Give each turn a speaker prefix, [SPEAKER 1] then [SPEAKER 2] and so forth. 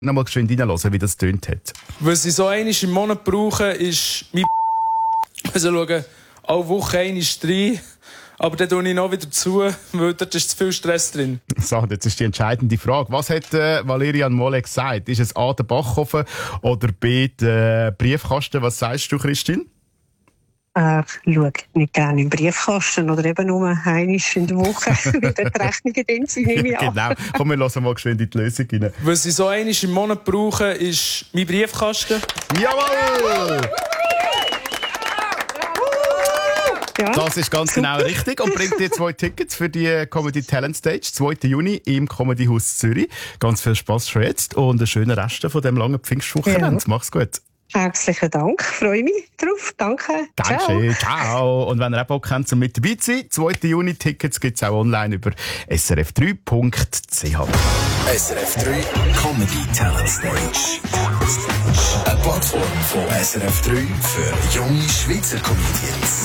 [SPEAKER 1] Nochmal geschwind reinhören, wie das tönt hat.
[SPEAKER 2] Was ich so einmal im Monat brauche, ist mein also schauen, alle Woche einmal rein. Aber dann tue ich noch wieder zu, weil dort ist zu viel Stress drin.
[SPEAKER 1] So, jetzt ist die entscheidende Frage. Was hat Valerian Molek gesagt? Ist es A, der Backofen oder B, der Briefkasten? Was sagst du, Christine?
[SPEAKER 3] Schau nicht gerne im Briefkasten oder eben nur einmal in der Woche, weil die Rechnungen dann sind, nehme ich an.
[SPEAKER 1] Genau. Komm, wir hören mal geschwind in die Lösung rein.
[SPEAKER 2] Was ich so einmal im Monat brauche, ist mein Briefkasten.
[SPEAKER 1] Jawohl!
[SPEAKER 3] Ja.
[SPEAKER 1] Das ist ganz genau richtig und bringt dir 2 Tickets für die Comedy Talent Stage, 2. Juni im Comedy Haus Zürich. Ganz viel Spass schon jetzt und einen schönen Rest von dem langen Pfingstwochenende. Ja. Mach's gut.
[SPEAKER 3] Herzlichen Dank, freue mich drauf. Danke.
[SPEAKER 1] Danke, ciao. Und wenn ihr auch Bock habt, zum mit dabei zu sein, 2. Juni Tickets gibt's auch online über srf3.ch.
[SPEAKER 4] SRF 3 Comedy Talent Stage. Eine Plattform von SRF 3 für junge Schweizer Comedians.